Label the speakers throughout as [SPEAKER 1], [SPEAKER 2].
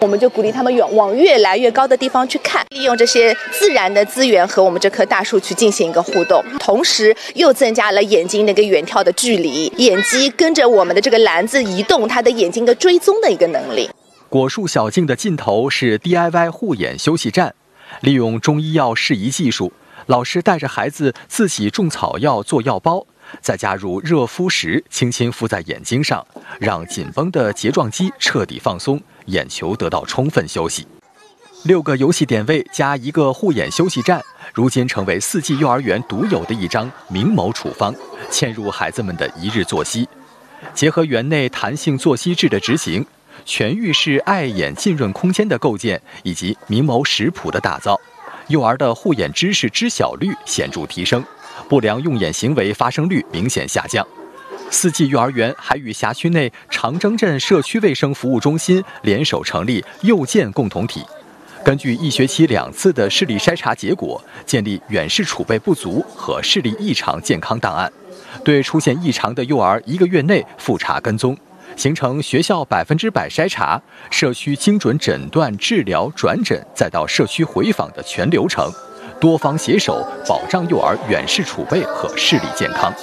[SPEAKER 1] 我们就鼓励他们往越来越高的地方去看，利用这些自然的资源和我们这棵大树去进行一个互动，同时又增加了眼睛那个远眺的距离，眼肌跟着我们的这个篮子移动，它的眼睛的追踪的一个能力。
[SPEAKER 2] 果树小径的尽头是 DIY 护眼休息站，利用中医药适宜技术，老师带着孩子自己种草药做药包，再加入热敷石，轻轻敷在眼睛上，让紧绷的睫状肌彻底放松，眼球得到充分休息。6个游戏点位加1个护眼休息站，如今成为4季幼儿园独有的一张明眸处方，嵌入孩子们的一日作息。结合园内弹性作息制的执行，全域式爱眼浸润空间的构建以及明眸食谱的打造，幼儿的护眼知识知晓率显著提升，不良用眼行为发生率明显下降。4季幼儿园还与辖区内长征镇社区卫生服务中心联手成立幼健共同体，根据1学期2次的视力筛查结果，建立远视储备不足和视力异常健康档案，对出现异常的幼儿1个月内复查跟踪，形成学校100%筛查、社区精准诊断、治疗、转诊，再到社区回访的全流程，多方携手保障幼儿远视储备和视力健康。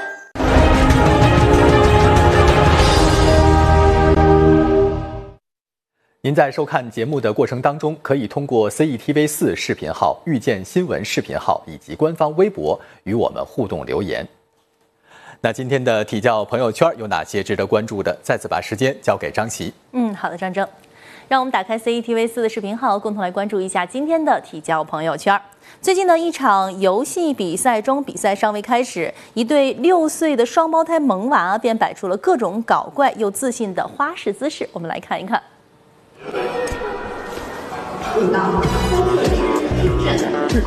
[SPEAKER 2] 您在收看节目的过程当中，可以通过 CETV4 视频号、遇见新闻视频号以及官方微博与我们互动留言。那今天的体教朋友圈有哪些值得关注的？再次把时间交给张琪。
[SPEAKER 3] 好的，张征，让我们打开 CETV4 的视频号，共同来关注一下今天的体教朋友圈。最近的一场游戏比赛中，比赛尚未开始，一对6岁的双胞胎萌娃便摆出了各种搞怪又自信的花式姿势，我们来看一看。5到3个人听阵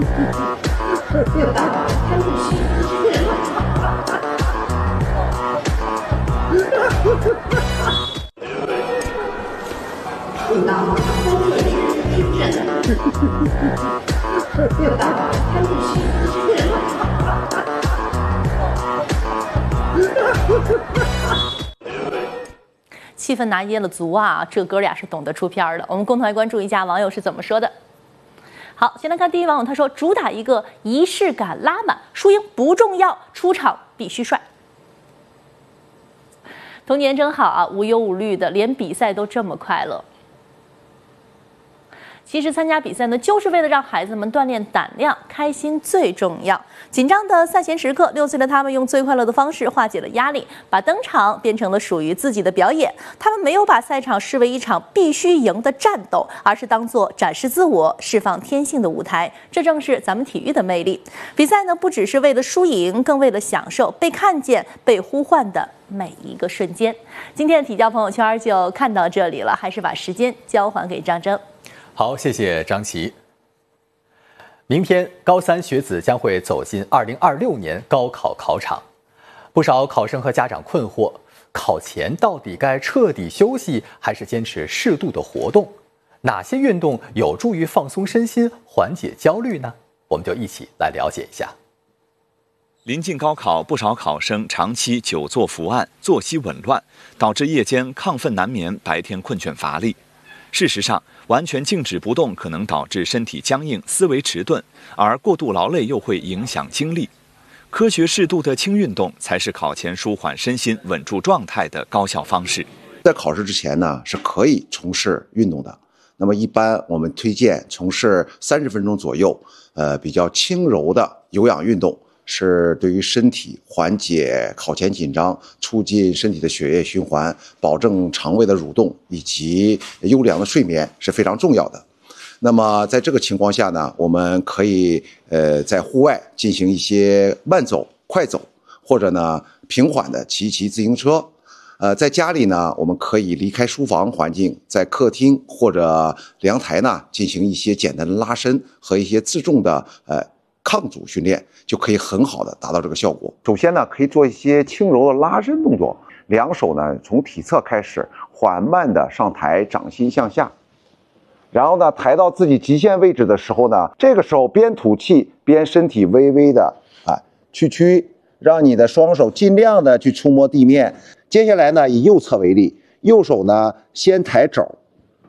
[SPEAKER 3] ，6到3个人5到3个人听阵，6到3个人气氛拿捏了足啊，这哥俩是懂得出片的。我们共同来关注一下网友是怎么说的。好，先来看第一网友，他说：“主打一个仪式感拉满，输赢不重要，出场必须帅。”童年真好啊，无忧无虑的，连比赛都这么快乐。其实参加比赛呢，就是为了让孩子们锻炼胆量，开心最重要。紧张的赛前时刻，6岁的他们用最快乐的方式化解了压力，把登场变成了属于自己的表演。他们没有把赛场视为一场必须赢的战斗，而是当作展示自我、释放天性的舞台。这正是咱们体育的魅力。比赛呢，不只是为了输赢，更为了享受被看见、被呼唤的每一个瞬间。今天的体教朋友圈就看到这里了，还是把时间交还给张征。
[SPEAKER 2] 好，谢谢张琪。明天高3学子将会走进2026年高考考场，不少考生和家长困惑，考前到底该彻底休息，还是坚持适度的活动？哪些运动有助于放松身心、缓解焦虑呢？我们就一起来了解一下。
[SPEAKER 4] 临近高考，不少考生长期久坐伏案，作息紊乱，导致夜间亢奋难眠，白天困倦乏力。事实上，完全静止不动可能导致身体僵硬、思维迟钝，而过度劳累又会影响精力。科学适度的轻运动才是考前舒缓身心、稳住状态的高效方式。
[SPEAKER 5] 在考试之前呢，是可以从事运动的。那么一般我们推荐从事30分钟左右，比较轻柔的有氧运动，是对于身体缓解考前紧张、促进身体的血液循环、保证肠胃的蠕动以及优良的睡眠是非常重要的。那么在这个情况下呢，我们可以在户外进行一些慢走、快走，或者呢平缓的骑自行车。在家里呢，我们可以离开书房环境，在客厅或者阳台呢进行一些简单的拉伸和一些自重的抗阻训练，就可以很好的达到这个效果。首先呢，可以做一些轻柔的拉伸动作，两手呢从体侧开始，缓慢的上抬，掌心向下。然后呢，抬到自己极限位置的时候呢，这个时候边吐气边身体微微的屈，让你的双手尽量的去触摸地面。接下来呢，以右侧为例，右手呢先抬肘，